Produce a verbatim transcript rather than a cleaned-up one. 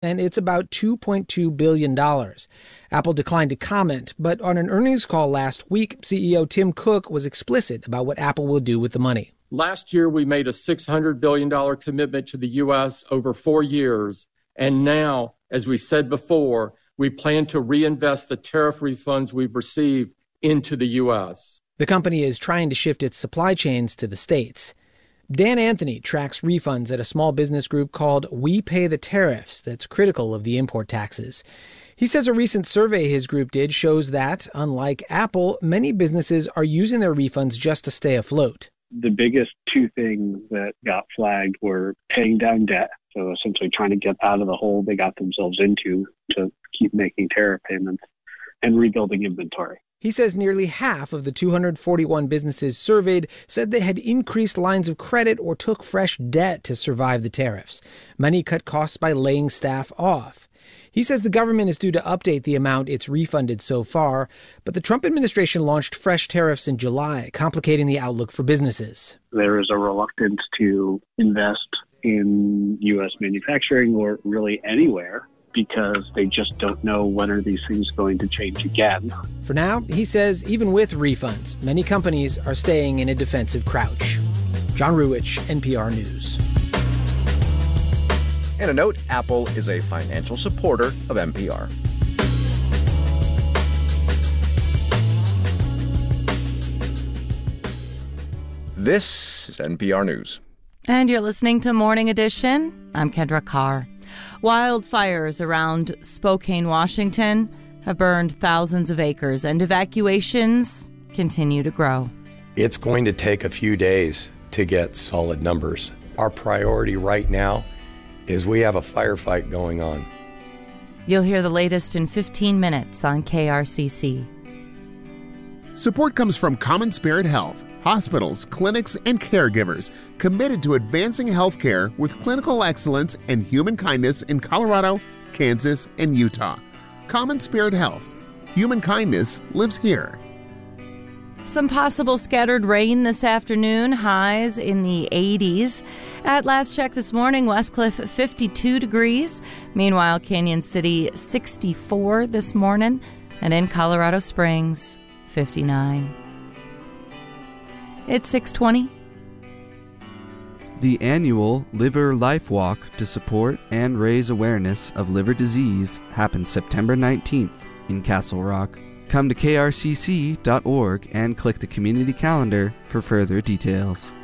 and it's about two point two billion dollars. Apple declined to comment, but on an earnings call last week, C E O Tim Cook was explicit about what Apple will do with the money. Last year, we made a six hundred billion dollars commitment to the U S over four years. And now, as we said before, we plan to reinvest the tariff refunds we've received into the U S. The company is trying to shift its supply chains to the States. Dan Anthony tracks refunds at a small business group called We Pay the Tariffs that's critical of the import taxes. He says a recent survey his group did shows that, unlike Apple, many businesses are using their refunds just to stay afloat. The biggest two things that got flagged were paying down debt, so essentially trying to get out of the hole they got themselves into to keep making tariff payments, and rebuilding inventory. He says nearly half of the two hundred forty-one businesses surveyed said they had increased lines of credit or took fresh debt to survive the tariffs. Many cut costs by laying staff off. He says the government is due to update the amount it's refunded so far, but the Trump administration launched fresh tariffs in July, complicating the outlook for businesses. There is a reluctance to invest in U S manufacturing or really anywhere because they just don't know when are these things going to change again. For now, he says even with refunds, many companies are staying in a defensive crouch. John Ruwitch, N P R News. And a note, Apple is a financial supporter of N P R. This is N P R News. And you're listening to Morning Edition. I'm Kendra Carr. Wildfires around Spokane, Washington have burned thousands of acres, and evacuations continue to grow. It's going to take a few days to get solid numbers. Our priority right now is we have a firefight going on. You'll hear the latest in fifteen minutes on K R C C. Support comes from Common Spirit Health, hospitals, clinics, and caregivers committed to advancing healthcare with clinical excellence and human kindness in Colorado, Kansas, and Utah. Common Spirit Health. Human kindness lives here. Some possible scattered rain this afternoon, highs in the eighties. At last check this morning, Westcliff fifty-two degrees. Meanwhile, Canyon City sixty-four this morning. And in Colorado Springs, fifty-nine. It's six twenty. The annual Liver Life Walk to support and raise awareness of liver disease happens September nineteenth in Castle Rock. Come to K R C C dot org and click the community calendar for further details.